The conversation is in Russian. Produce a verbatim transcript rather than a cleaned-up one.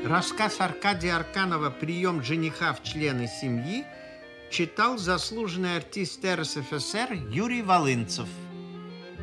Рассказ Аркадия Арканова «Прием жениха в члены семьи» читал заслуженный артист эр эс эф эс эр Юрий Волынцев.